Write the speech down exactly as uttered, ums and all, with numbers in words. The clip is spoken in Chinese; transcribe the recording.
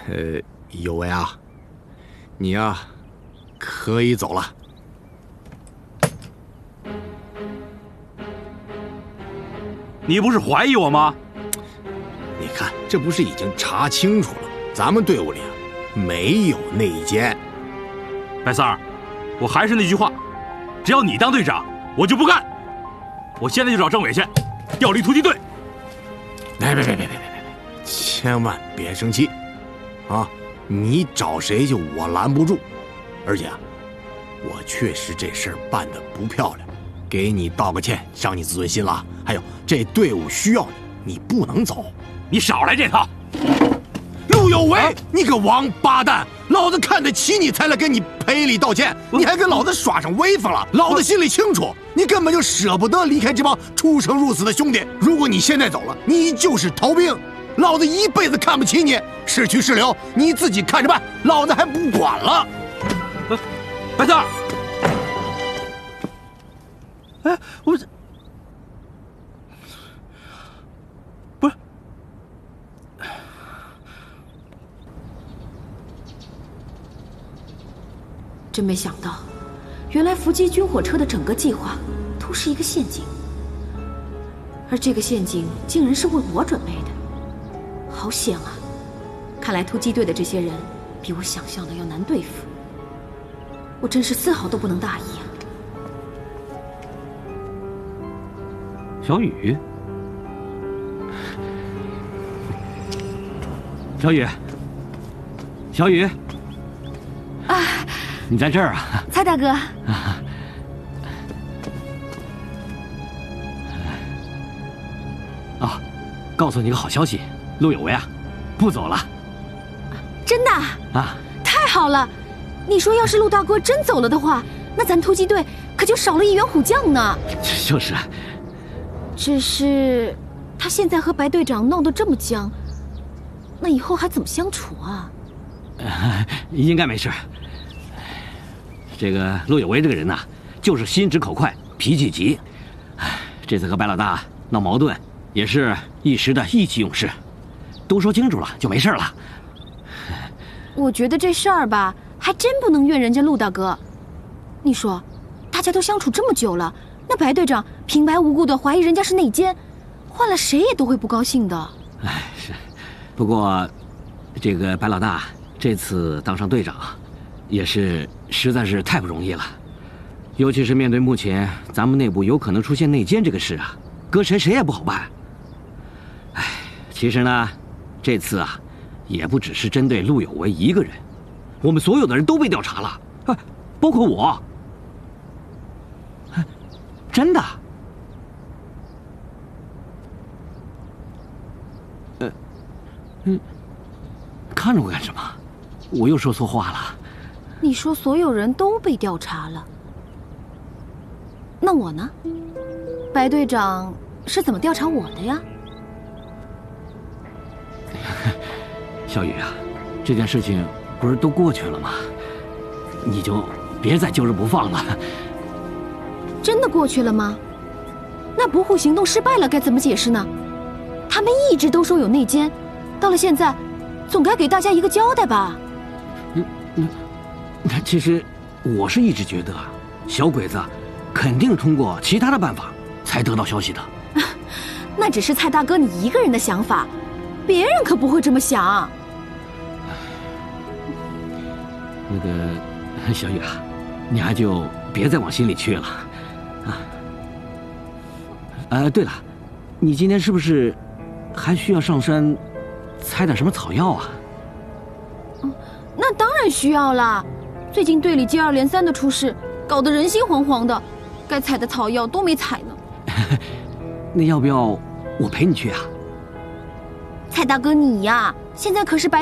呃，有为啊，你呀、啊，可以走了。 你不是怀疑我吗？ 你看，这不是已经查清楚了？咱们队伍里啊，没有内奸。 白三儿，我还是那句话，只要你当队长，我就不干。我现在就找政委去，调离突击队。 别别别别别别别，千万别生气，啊！你找谁去，我拦不住。而且啊，我确实这事儿办得不漂亮，给你道个歉，伤你自尊心了。还有，这队伍需要你，你不能走。 你少来这套！ 陆有为，啊、你个王八蛋！老子看得起你，才来跟你赔礼道歉，你还跟老子耍上威风了。老子心里清楚，你根本就舍不得离开这帮出生入死的兄弟。如果你现在走了，你就是逃兵，老子一辈子看不起你。是去是留，你自己看着办，老子还不管了。 白三儿，哎，我这不是。 真没想到，原来伏击军火车的整个计划都是一个陷阱，而这个陷阱竟然是为我准备的，好险啊！看来突击队的这些人比我想象的要难对付，我真是丝毫都不能大意啊！ 小雨，小雨，小雨， 啊！ 你在这儿啊， 蔡大哥。 啊，啊，告诉你个好消息，陆有为啊，不走了。 真的？ 啊， 太好了！你说要是陆大哥真走了的话，那咱突击队可就少了一员虎将呢。 就是。 只是，他现在和白队长闹得这么僵，那以后还怎么相处啊？ 呃，应该没事。这个陆有为这个人呐、啊，就是心直口快，脾气急。这次和白老大闹矛盾，也是一时的意气用事，都说清楚了就没事了。 我觉得这事儿吧，还真不能怨人家陆大哥。你说，大家都相处这么久了，那白队长平白无故的怀疑人家是内奸，换了谁也都会不高兴的。 哎，是。不过，这个白老大这次当上队长，也是实在是太不容易了。尤其是面对目前咱们内部有可能出现内奸这个事啊，搁谁谁也不好办。哎，其实呢，这次啊，也不只是针对陆有为一个人，我们所有的人都被调查了，啊，包括我。真的？呃，嗯，看着我干什么？我又说错话了。 你说所有人都被调查了，那我呢？白队长是怎么调查我的呀？ 小雨啊，这件事情不是都过去了吗？你就别再揪着不放了。 真的过去了吗？那不护行动失败了该怎么解释呢？他们一直都说有内奸，到了现在，总该给大家一个交代吧？ 嗯嗯，其实我是一直觉得，小鬼子肯定通过其他的办法才得到消息的。 那只是蔡大哥你一个人的想法，别人可不会这么想。 那个小雨啊，你还就别再往心里去了。啊，呃，对了，你今天是不是还需要上山采点什么草药啊？ 嗯，那当然需要啦。最近队里接二连三的出事，搞得人心惶惶的，该采的草药都没采呢。 那要不要我陪你去啊？ 蔡大哥你呀，现在可是白